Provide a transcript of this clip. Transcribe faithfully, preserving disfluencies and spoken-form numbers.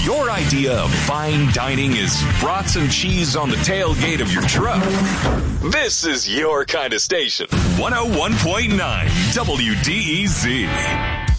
If your idea of fine dining is brats and cheese on the tailgate of your truck, this is your kind of station. one oh one point nine W D E Z.